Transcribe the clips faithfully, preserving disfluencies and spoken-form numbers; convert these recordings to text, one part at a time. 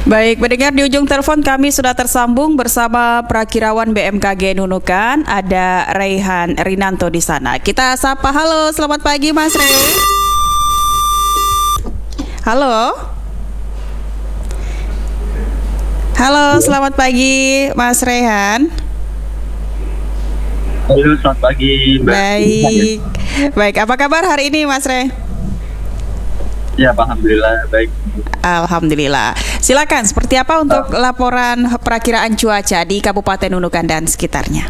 Baik, mendengar di ujung telepon kami sudah tersambung bersama Prakirawan B M K G Nunukan, ada Raihan Rinanto di sana. Kita sapa, halo, selamat pagi Mas Rey. Halo. Halo, selamat pagi Mas Raihan. Halo, selamat pagi Mbak. Baik, baik. Apa kabar hari ini Mas Rey? Ya, alhamdulillah baik. Alhamdulillah. Silakan, seperti apa untuk uh, laporan perakiraan cuaca di Kabupaten Nunukan dan sekitarnya?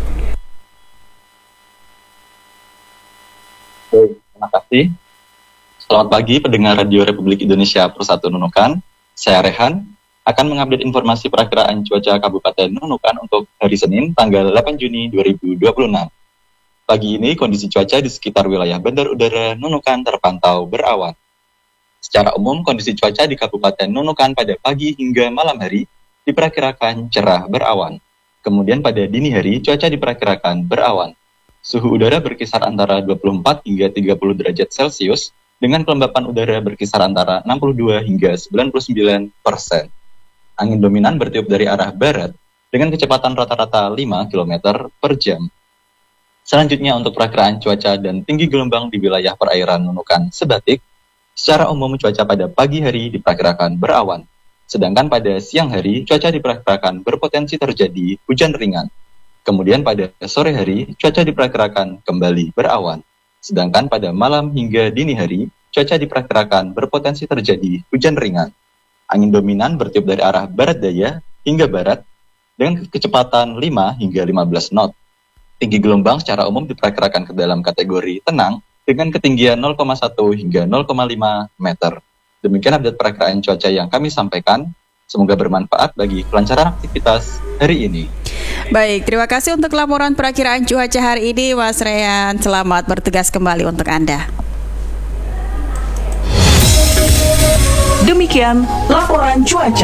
Baik, terima kasih. Selamat pagi pendengar Radio Republik Indonesia Persatu Nunukan. Saya Rehan akan mengupdate informasi perakiraan cuaca Kabupaten Nunukan untuk hari Senin tanggal delapan Juni dua ribu dua puluh enam. Pagi ini kondisi cuaca di sekitar wilayah Bandar Udara Nunukan terpantau berawan. Secara umum, kondisi cuaca di Kabupaten Nunukan pada pagi hingga malam hari diperkirakan cerah berawan. Kemudian pada dini hari, cuaca diperkirakan berawan. Suhu udara berkisar antara dua puluh empat hingga tiga puluh derajat Celcius, dengan kelembapan udara berkisar antara enam puluh dua hingga sembilan puluh sembilan persen. Angin dominan bertiup dari arah barat, dengan kecepatan rata-rata lima kilometer per jam. Selanjutnya untuk perakiraan cuaca dan tinggi gelombang di wilayah perairan Nunukan Sebatik, secara umum cuaca pada pagi hari diperkirakan berawan, sedangkan pada siang hari cuaca diperkirakan berpotensi terjadi hujan ringan. Kemudian pada sore hari cuaca diperkirakan kembali berawan, sedangkan pada malam hingga dini hari cuaca diperkirakan berpotensi terjadi hujan ringan. Angin dominan bertiup dari arah barat daya hingga barat dengan kecepatan lima hingga lima belas knot. Tinggi gelombang secara umum diperkirakan ke dalam kategori tenang, dengan ketinggian nol koma satu hingga nol koma lima meter. Demikian update perakiraan cuaca yang kami sampaikan. Semoga bermanfaat bagi kelancaran aktivitas hari ini. Baik, terima kasih untuk laporan perakiraan cuaca hari ini Mas Rehan. Selamat bertugas kembali untuk Anda. Demikian laporan cuaca.